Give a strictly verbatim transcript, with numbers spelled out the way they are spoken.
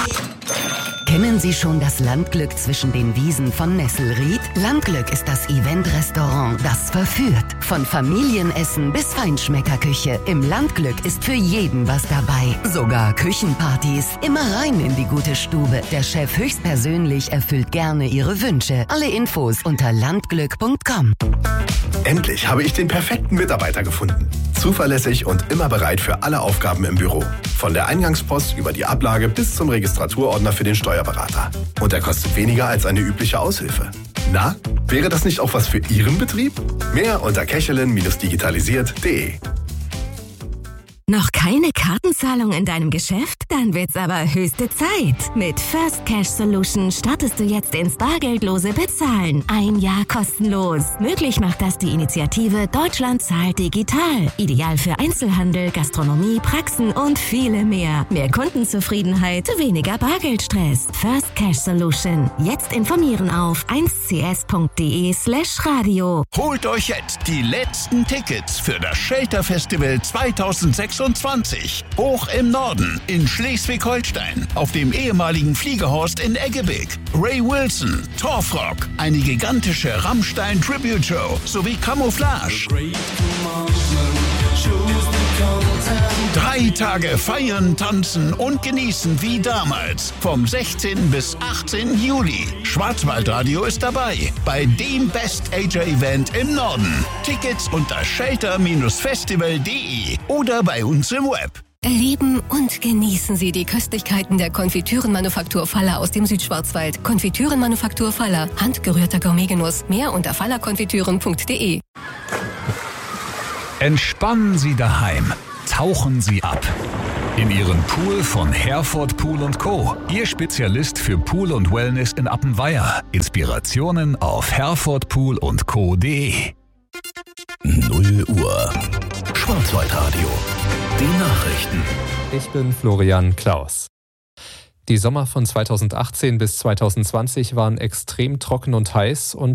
Kennen Sie schon das Landglück zwischen den Wiesen von Nesselried? Landglück ist das Event-Restaurant, das verführt. Von Familienessen bis Feinschmeckerküche. Im Landglück ist für jeden was dabei. Sogar Küchenpartys. Immer rein in die gute Stube. Der Chef höchstpersönlich erfüllt gerne Ihre Wünsche. Alle Infos unter landglück punkt com. Endlich habe ich den perfekten Mitarbeiter gefunden. Zuverlässig und immer bereit für alle Aufgaben im Büro. Von der Eingangspost über die Ablage bis zum Registraturordner für den Steuerberater. Und er kostet weniger als eine übliche Aushilfe. Na, wäre das nicht auch was für Ihren Betrieb? Mehr unter kechelin digitalisiert punkt de. Noch keine Kartenzahlung in deinem Geschäft? Dann wird's aber höchste Zeit. Mit First Cash Solution startest du jetzt ins bargeldlose Bezahlen. Ein Jahr kostenlos. Möglich macht das die Initiative Deutschland zahlt digital. Ideal für Einzelhandel, Gastronomie, Praxen und viele mehr. Mehr Kundenzufriedenheit, weniger Bargeldstress. First Cash Solution. Jetzt informieren auf eins c s punkt de slash radio. Holt euch jetzt die letzten Tickets für das Shelter Festival zweitausendsechsundzwanzig. Hoch im Norden in Schleswig-Holstein auf dem ehemaligen Fliegehorst in Eggebig. Ray Wilson, Torfrock, eine gigantische Rammstein-Tribute-Show sowie Camouflage. Drei Tage feiern, tanzen und genießen wie damals. Vom sechzehnten bis achtzehnten Juli. Schwarzwaldradio ist dabei bei dem Best-Ager-Event im Norden. Tickets unter shelter festival punkt de oder bei uns im Web. Erleben und genießen Sie die Köstlichkeiten der Konfitürenmanufaktur Faller aus dem Südschwarzwald. Konfitürenmanufaktur Faller. Handgerührter Gourmetgenuss. Mehr unter fallerkonfitüren punkt de. Entspannen Sie daheim. Tauchen Sie ab. In Ihren Pool von Herford Pool und Co. Ihr Spezialist für Pool und Wellness in Appenweier. Inspirationen auf herford pool und co punkt de. null Uhr. Schwarzwaldradio. Die Nachrichten. Ich bin Florian Klaus. Die Sommer von zweitausendachtzehn bis zweitausendzwanzig waren extrem trocken und heiß und